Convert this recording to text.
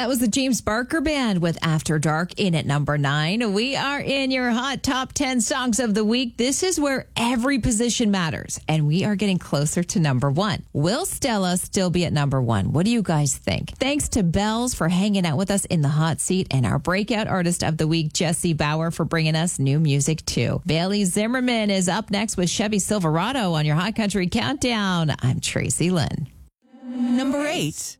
was the James Barker Band with After Dark in at number 9. We are in your hot top 10 songs of the week. This is where every position matters, and we are getting closer to number 1. Will Stella still be at number 1? What do you guys think? Thanks to Bells for hanging out with us in the hot seat, and our breakout artist of the week, Jesse Bauer, for bringing us new music too. Bailey Zimmerman is up next with Chevy Silverado on your Hot Country Countdown. I'm Tracy Lynn. Number 8.